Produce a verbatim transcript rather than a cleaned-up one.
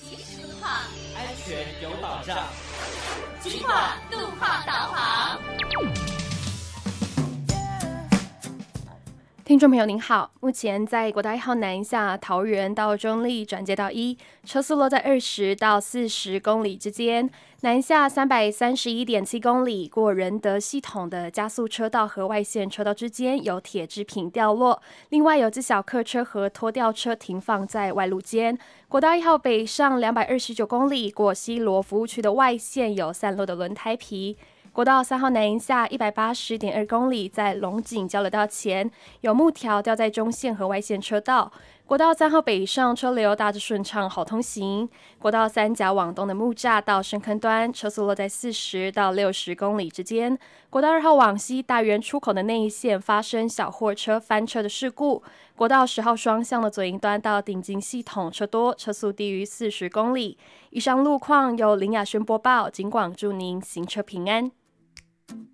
及时路况， 安全有保障。 金广路况导航。 听众朋友您好，目前在国道一号南下桃园到中立转接道一，车速落在二十到四十公里之间；南下三百三十一点七公里，过仁德系统的加速车道和外线车道之间有铁制品掉落，另外有只小客车和拖吊车停放在外路间。国道一号北上两百二十九公里，过西螺服务区的外线有散落的轮胎皮。国道三号南下一百八十点二公里，在龙井交流道前有木条掉在中线和外线车道。国道三号北上车流大致顺畅，好通行。国道三甲往东的木栅到深坑端，车速落在四十到六十公里之间。国道二号往西大园出口的内线发生小货车翻车的事故。国道十号双向的左营端到顶金系统车多，车速低于四十公里。以上路况由林雅轩播报，警广祝您行车平安。